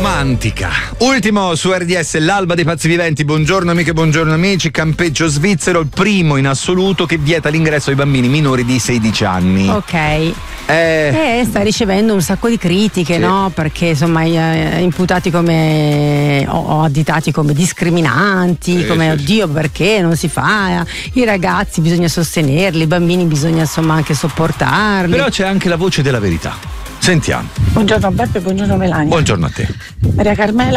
romantica. Ultimo su RDS, l'alba dei pazzi viventi. Buongiorno amiche, buongiorno amici. Campeggio svizzero, il primo in assoluto che vieta l'ingresso ai bambini minori di 16 anni. Ok. Sta ricevendo un sacco di critiche, sì, no? Perché insomma imputati come o additati come discriminanti, come oddio, perché non si fa? I ragazzi bisogna sostenerli, i bambini bisogna insomma anche sopportarli. Però c'è anche la voce della verità. Sentiamo. Buongiorno Beppe, buongiorno Melania. Buongiorno a te. Maria Carmela.